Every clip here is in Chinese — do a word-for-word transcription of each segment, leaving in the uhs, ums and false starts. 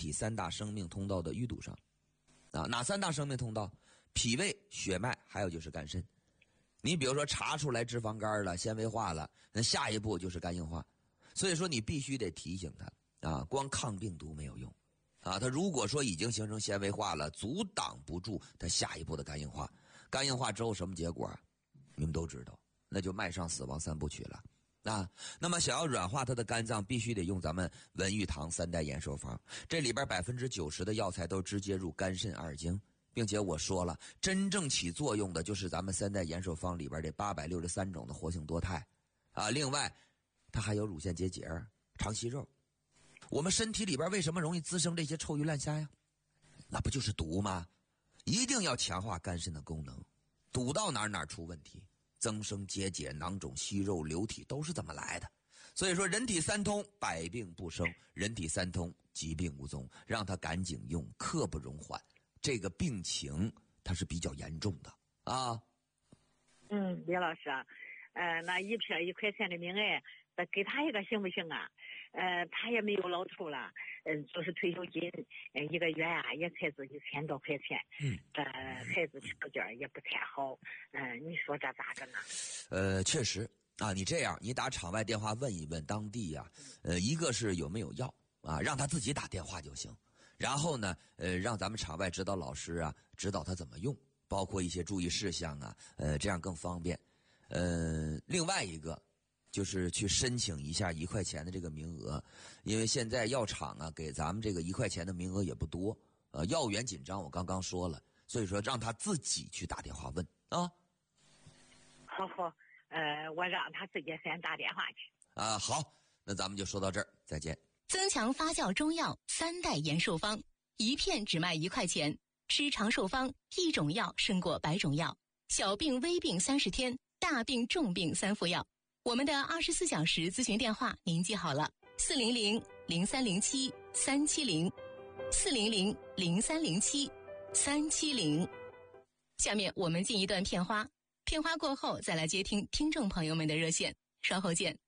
体三大生命通道的淤堵上。啊，哪三大生命通道？脾胃、血脉，还有就是肝肾。你比如说查出来脂肪肝了、纤维化了，那下一步就是肝硬化。所以说你必须得提醒他啊，光抗病毒没有用啊。他如果说已经形成纤维化了，阻挡不住他下一步的肝硬化。肝硬化之后什么结果？你们都知道，那就迈上死亡三部曲了。啊，那么想要软化它的肝脏，必须得用咱们文玉堂三代延寿方，这里边百分之九十的药材都直接入肝肾二经，并且我说了，真正起作用的就是咱们三代延寿方里边这八百六十三种的活性多肽啊。另外，它还有乳腺结节、肠息肉。我们身体里边为什么容易滋生这些臭鱼烂虾呀？那不就是毒吗？一定要强化肝肾的功能，堵到哪儿哪儿出问题。增生结节、囊肿、息肉、流体都是这么来的。所以说人体三通，百病不生；人体三通，疾病无踪。让他赶紧用，刻不容缓。这个病情它是比较严重的啊。 嗯，李老师啊，呃，那一片一块钱的命哎，再给他一个行不行啊？呃，他也没有老头了，嗯、呃，就是退休金，呃，一个月啊也才是一千多块钱， 嗯， 呃，孩子条件也不太好，嗯、呃，你说这咋着呢？ 呃，确实啊，你这样，你打场外电话问一问当地呀、啊，呃，一个是有没有药啊，让他自己打电话就行。然后呢，呃，让咱们场外指导老师啊指导他怎么用，包括一些注意事项啊，呃，这样更方便。呃，另外一个。就是去申请一下一块钱的这个名额，因为现在药厂啊给咱们这个一块钱的名额也不多，呃，药源紧张，我刚刚说了，所以说让他自己去打电话问啊。 好好，呃，我让他自己先打电话去。 啊，好，那咱们就说到这儿，再见。 增强发酵中药三代延寿方，一片只卖一块钱，吃长寿方，一种药胜过百种药，小病微病三十天，大病重病三副药。我们的二十四小时咨询电话您记好了，四零零零三零七三七零，四零零零三零七三七零。下面我们进一段片花，片花过后再来接听听众朋友们的热线，稍后见。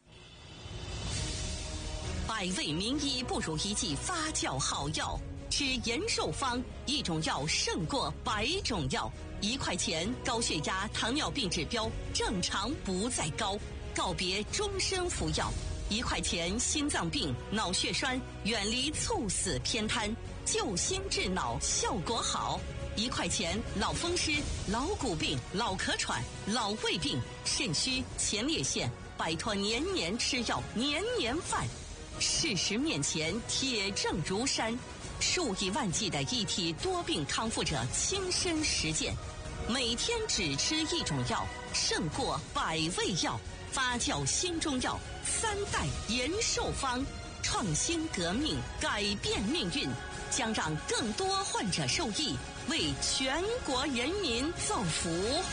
百味名医不如一剂发酵好药，吃延寿方，一种药胜过百种药。一块钱，高血压、糖尿病指标正常不再高，告别终身服药。一块钱，心脏病、脑血栓远离猝死偏瘫，救心治脑效果好。一块钱，老风湿、老骨病、老咳喘、老胃病、肾虚、前列腺，摆脱年年吃药、年年犯。事实面前，铁证如山。数以万计的一体多病康复者亲身实践，每天只吃一种药，胜过百味药。发酵新中药三代延寿方，创新革命，改变命运，将让更多患者受益，为全国人民造福。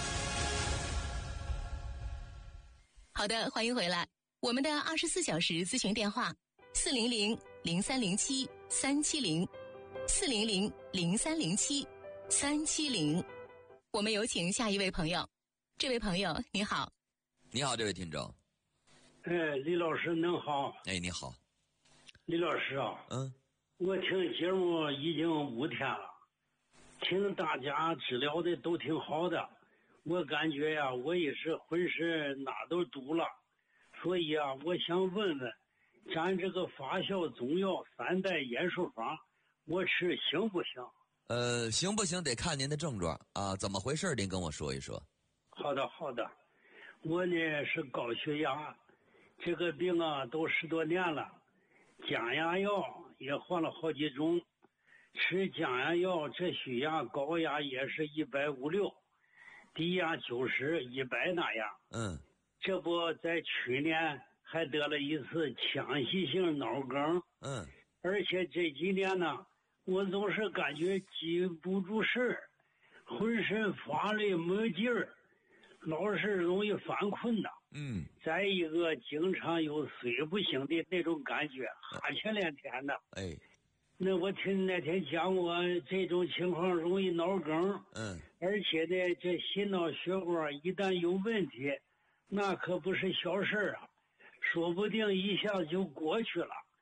好的，欢迎回来。我们的二十四小时咨询电话四零零零三零七三七零，四零零零三零七三七零。我们有请下一位朋友。这位朋友你好。 你好，这位听众。 哎，李老师您好。 哎，你好。 李老师啊， 嗯， 我听节目已经五天了，听大家治疗的都挺好的，我感觉呀，我也是浑身哪都堵了，所以啊，我想问问，咱这个发酵中药三代延寿方，我吃行不行？ 呃，行不行得看您的症状啊，怎么回事？您跟我说一说。 好的，好的。我呢是高血压，这个病啊都十多年了，降压药也换了好几种，吃降压药这血压高压也是一百五六，低压九十一百那样。 嗯， 这不在去年还得了一次腔隙性脑梗。 嗯， 而且这几年呢，我总是感觉记不住事儿，浑身发累没劲儿，老是容易犯困的。 嗯， 再一个经常有睡不醒的那种感觉，哈欠连天的。 哎， 那我听那天讲过，这种情况容易脑梗。 嗯， 而且呢，这心脑血管一旦有问题，那可不是小事啊，说不定一下就过去了。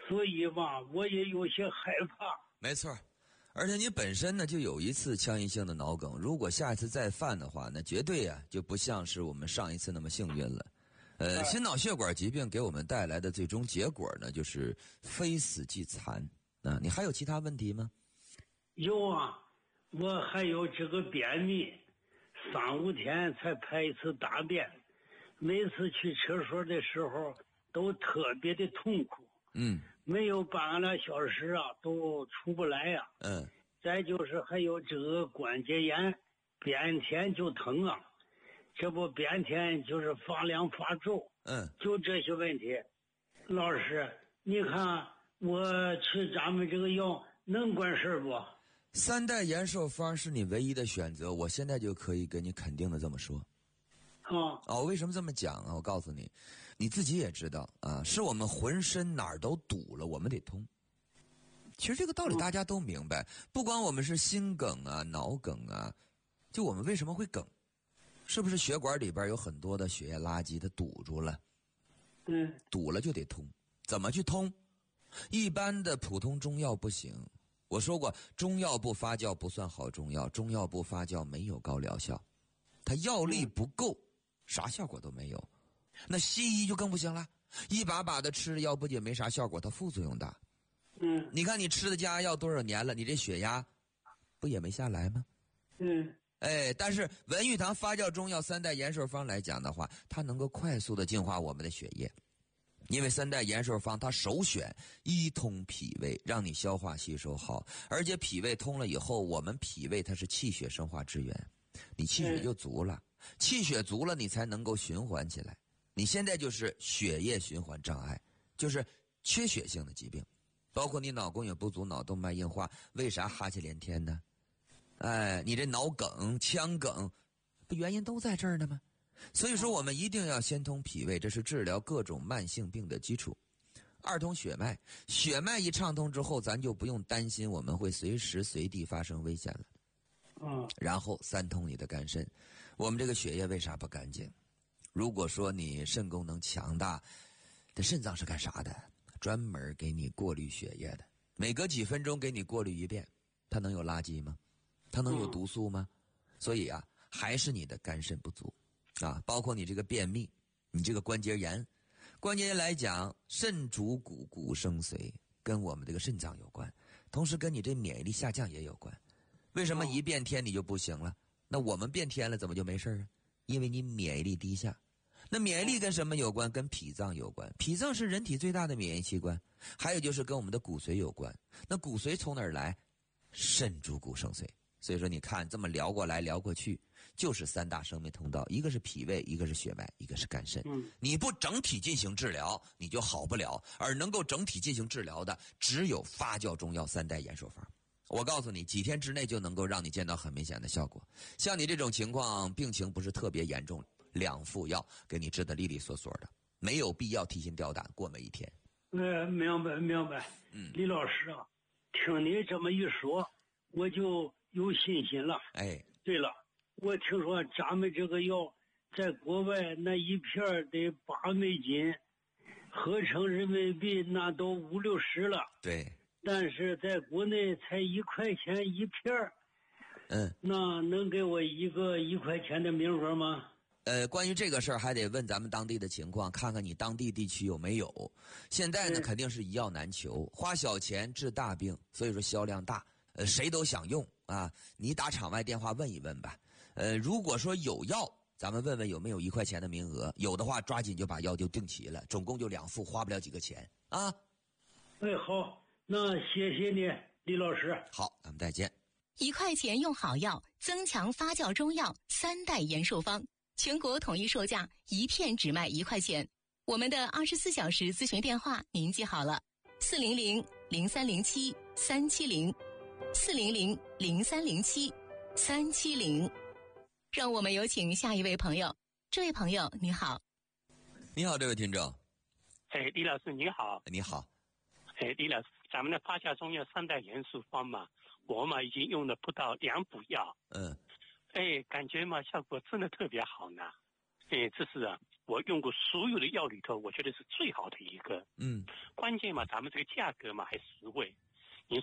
所以吧，我也有些害怕。 没错，而且你本身呢就有一次腔音性的脑梗，如果下一次再犯的话，那绝对啊就不像是我们上一次那么幸运了。呃，心脑血管疾病给我们带来的最终结果呢，就是非死即残。啊，你还有其他问题吗？ 有啊，我还有这个便秘，三五天才排一次大便，每次去厕所的时候都特别的痛苦。 嗯， 没有半个来小时啊，都出不来呀、啊。 嗯， 再就是还有这个关节炎，变天就疼啊，这不变天就是发凉发皱。 嗯， 就这些问题。老师，你看我吃咱们这个药能管事不？ 三代延寿方是你唯一的选择，我现在就可以跟你肯定的这么说。 啊， 哦，为什么这么讲啊？我告诉你，你自己也知道啊，是我们浑身哪儿都堵了，我们得通。其实这个道理大家都明白，不管我们是心梗啊、脑梗啊，就我们为什么会梗，是不是血管里边有很多的血液垃圾它堵住了？ 嗯， 堵了就得通。怎么去通？一般的普通中药不行。我说过，中药不发酵不算好中药，中药不发酵没有高疗效，它药力不够，啥效果都没有。那西医就更不行了，一把把的吃的药不仅没啥效果，它副作用大。 嗯， 你看你吃的降压药多少年了，你这血压不也没下来吗？ 嗯， 哎，但是文玉堂发酵中药三代延寿方来讲的话，它能够快速的净化我们的血液。因为三代延寿方它首选一通脾胃，让你消化吸收好，而且脾胃通了以后，我们脾胃它是气血生化之源，你气血就足了，气血足了你才能够循环起来。你现在就是血液循环障碍，就是缺血性的疾病，包括你脑供血不足、脑动脉硬化，为啥哈气连天呢？哎，你这脑梗、腔梗，不原因都在这儿呢吗？所以说我们一定要先通脾胃，这是治疗各种慢性病的基础。二通血脉，血脉一畅通之后，咱就不用担心我们会随时随地发生危险了。 嗯， 然后三通你的肝肾，我们这个血液为啥不干净？如果说你肾功能强大，这肾脏是干啥的？专门给你过滤血液的，每隔几分钟给你过滤一遍，它能有垃圾吗？它能有毒素吗？所以啊，还是你的肝肾不足。啊，包括你这个便秘，你这个关节炎，关节炎来讲，肾主骨，骨生髓，跟我们这个肾脏有关，同时跟你这免疫力下降也有关。为什么一变天你就不行了？那我们变天了怎么就没事啊？因为你免疫力低下。那免疫力跟什么有关？跟脾脏有关。脾脏是人体最大的免疫器官，还有就是跟我们的骨髓有关。那骨髓从哪儿来？肾主骨生髓。所以说你看这么聊过来聊过去，就是三大生命通道，一个是脾胃，一个是血脉，一个是肝肾。 嗯， 你不整体进行治疗，你就好不了。而能够整体进行治疗的，只有发酵中药三代延寿方。我告诉你，几天之内就能够让你见到很明显的效果。像你这种情况，病情不是特别严重，两副药给你治得利利索索的，没有必要提心吊胆过每一天。 呃，明白明白。 嗯， 李老师啊，听你这么一说，我就有信心了。 哎， 对了，我听说咱们这个药在国外那一片得八美金，合成人民币那都五六十了。 对， 但是在国内才一块钱一片。 嗯， 那能给我一个一块钱的名额吗？ 呃，关于这个事儿还得问咱们当地的情况，看看你当地地区有没有。现在呢，肯定是一药难求，花小钱治大病，所以说销量大，呃，谁都想用啊。你打场外电话问一问吧。呃，如果说有药，咱们问问有没有一块钱的名额，有的话抓紧就把药就订齐了，总共就两副，花不了几个钱啊。 哎，好，那谢谢你，李老师。 好，咱们再见。 一块钱用好药，增强发酵中药三代延寿方。全国统一售价，一片只卖一块钱。我们的二十四小时咨询电话您记好了：四零零零三零七三七零，四零零零三零七三七零。让我们有请下一位朋友。这位朋友你好。 你好，这位听众。 哎，李老师你好。 你好。 哎，李老师，咱们的发酵中药三代延寿方嘛，我嘛已经用了不到两补药。 嗯。 哎，感觉嘛效果真的特别好呢。哎，这是啊， 我用过所有的药里头，我觉得是最好的一个。 嗯， 关键嘛，咱们这个价格嘛还实惠。